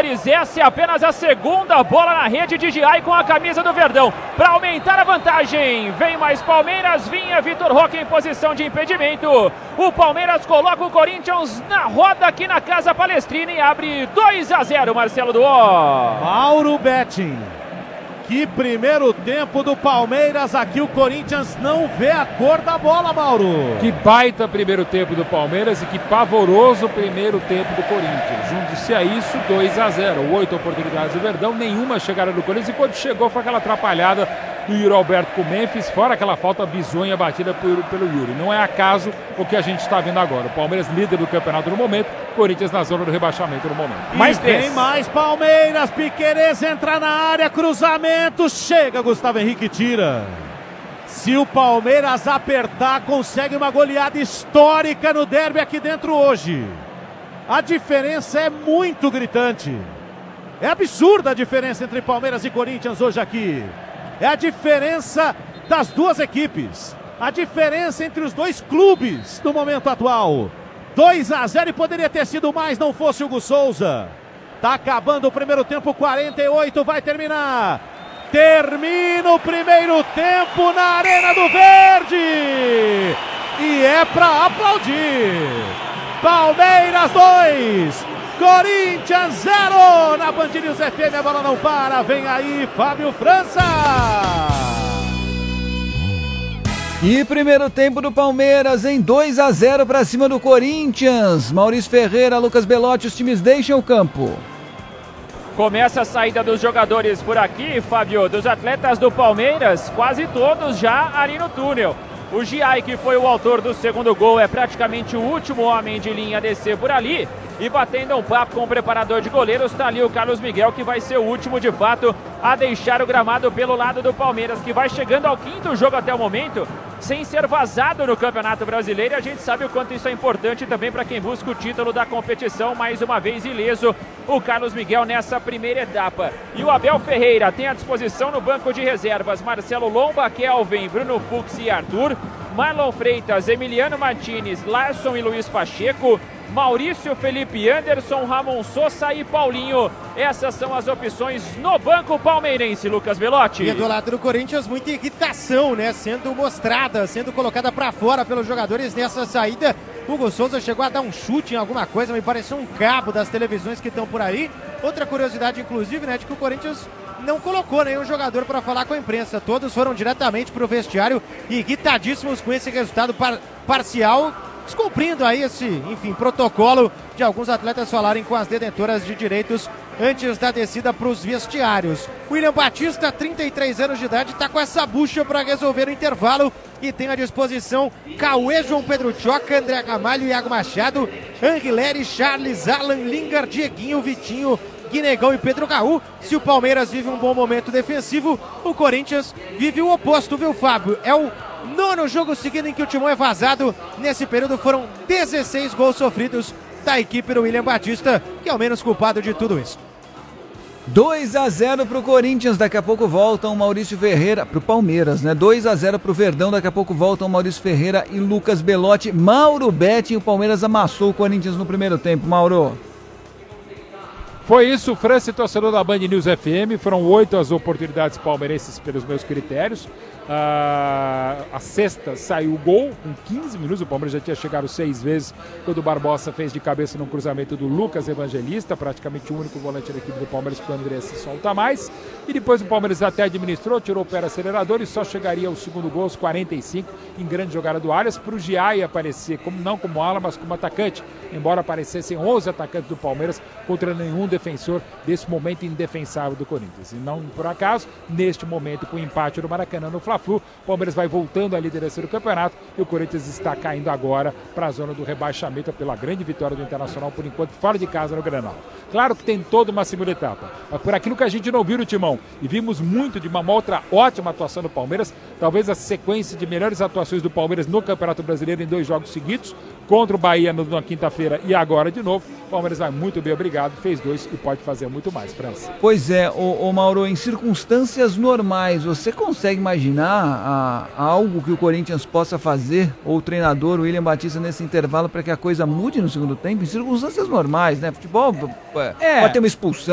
jogadores. Essa é apenas a segunda bola na rede de Giai com a camisa do Verdão. Para aumentar a vantagem, vem mais Palmeiras, vinha Vitor Roque em posição de impedimento. O Palmeiras coloca o Corinthians na roda aqui na Casa Palestrina e abre 2-0, Marcelo Duó. Mauro Betting. Que primeiro tempo do Palmeiras, aqui o Corinthians não vê a cor da bola, Mauro. Que baita primeiro tempo do Palmeiras e que pavoroso primeiro tempo do Corinthians. Junte-se a isso, 2-0. 8 oportunidades do Verdão, nenhuma chegada do Corinthians. E quando chegou foi aquela atrapalhada do Yuri Alberto com o Memphis, fora aquela falta bizonha batida pelo Yuri. Não é acaso o que a gente está vendo agora. O Palmeiras líder do campeonato no momento, Corinthians na zona do rebaixamento no momento. E tem mais Palmeiras, Piquerez entra na área, cruzamento, chega Gustavo Henrique, tira. Se o Palmeiras apertar, consegue uma goleada histórica no derby aqui dentro hoje. A diferença é muito gritante. É absurda a diferença entre Palmeiras e Corinthians hoje aqui. É a diferença das duas equipes. A diferença entre os dois clubes no momento atual. 2-0 e poderia ter sido mais, não fosse o Hugo Souza. Tá acabando o primeiro tempo, 48, vai terminar. Termina o primeiro tempo na Arena do Verde. E é pra aplaudir. Palmeiras 2, Corinthians 0. Na Band News FM, a bola não para. Vem aí, Fábio França. E primeiro tempo do Palmeiras em 2-0 para cima do Corinthians. Maurício Ferreira, Lucas Belotti, os times deixam o campo. Começa a saída dos jogadores por aqui, Fábio, dos atletas do Palmeiras, quase todos já ali no túnel. O Giai, que foi o autor do segundo gol, é praticamente o último homem de linha a descer por ali. E batendo um papo com o preparador de goleiros, está ali o Carlos Miguel, que vai ser o último de fato a deixar o gramado pelo lado do Palmeiras, que vai chegando ao quinto jogo até o momento, sem ser vazado no Campeonato Brasileiro. E a gente sabe o quanto isso é importante também para quem busca o título da competição, mais uma vez ileso o Carlos Miguel nessa primeira etapa. E o Abel Ferreira tem à disposição no banco de reservas Marcelo Lomba, Kelvin, Bruno Fux e Arthur, Marlon Freitas, Emiliano Martinez, Larson e Luiz Pacheco, Maurício, Felipe Anderson, Ramon Sosa e Paulinho. Essas são as opções no banco palmeirense, Lucas Belotti. E do lado do Corinthians, muita irritação, né? Sendo mostrada, sendo colocada para fora pelos jogadores nessa saída. Hugo Souza chegou a dar um chute em alguma coisa, me pareceu um cabo das televisões que estão por aí. Outra curiosidade, inclusive, né, de que o Corinthians não colocou nenhum jogador para falar com a imprensa. Todos foram diretamente para o vestiário, irritadíssimos com esse resultado parcial, descumprindo aí esse, enfim, protocolo de alguns atletas falarem com as detentoras de direitos antes da descida para os vestiários. William Batista, 33 anos de idade, está com essa bucha para resolver o intervalo e tem à disposição Cauê, João Pedro Tchoca, André Ramalho, Iago Machado, Anguilere, Charles, Alan, Lingard, Dieguinho, Vitinho, Guinegão e Pedro Raul. Se o Palmeiras vive um bom momento defensivo, o Corinthians vive o oposto, viu, Fábio? É o nono jogo seguido em que o Timão é vazado. Nesse período foram 16 gols sofridos da equipe do William Batista, que é o menos culpado de tudo isso. 2-0 pro Corinthians, daqui a pouco voltam Maurício Ferreira, pro Palmeiras, né? 2-0 pro Verdão, daqui a pouco voltam Maurício Ferreira e Lucas Belotti. Mauro Betting, o Palmeiras amassou o Corinthians no primeiro tempo, Mauro. Foi isso, França e torcedor da Band News FM. Foram 8 as oportunidades palmeirenses pelos meus critérios. A sexta saiu o gol com 15 minutos. O Palmeiras já tinha chegado 6 vezes quando o Barbosa fez de cabeça num cruzamento do Lucas Evangelista, praticamente o único volante da equipe do Palmeiras, que o André se solta mais. E depois o Palmeiras até administrou, tirou o pé acelerador e só chegaria o segundo gol aos 45 em grande jogada do Arias para o Giai aparecer, não como ala, mas como atacante, embora aparecessem 11 atacantes do Palmeiras contra nenhum defensor desse momento indefensável do Corinthians. E não por acaso, neste momento, com o empate do Maracanã no Fla-Flu, o Palmeiras vai voltando à liderança do campeonato e o Corinthians está caindo agora para a zona do rebaixamento pela grande vitória do Internacional, por enquanto fora de casa no Grenal. Claro que tem toda uma segunda etapa, mas por aquilo que a gente não viu no Timão e vimos muito de uma outra ótima atuação do Palmeiras, talvez a sequência de melhores atuações do Palmeiras no Campeonato Brasileiro em 2 jogos seguidos, contra o Bahia na quinta-feira e agora de novo. O Palmeiras vai muito bem, obrigado, fez 2 e pode fazer muito mais, França. Pois é, ô Mauro, em circunstâncias normais, você consegue imaginar algo que o Corinthians possa fazer, ou o treinador, o William Batista, nesse intervalo para que a coisa mude no segundo tempo? Em circunstâncias normais, né? Futebol pode ter uma expulsão.